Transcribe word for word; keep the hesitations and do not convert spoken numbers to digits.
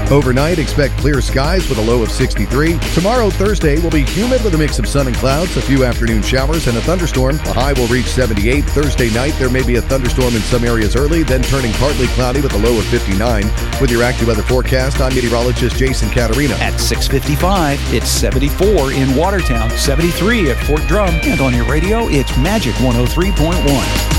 Overnight, expect clear skies with a low of sixty-three. Tomorrow, Thursday, will be humid with a mix of sun and clouds, a few afternoon showers, and a thunderstorm. The high will reach seventy-eight. Thursday night, there may be a thunderstorm in some areas early, then turning partly cloudy with a low of fifty-nine. With your AccuWeather forecast, I'm meteorologist Jason Caterina. At six fifty-five, it's seventy-four in Watertown, seventy-three at Fort Drum, and on your radio, it's Magic one oh three point one.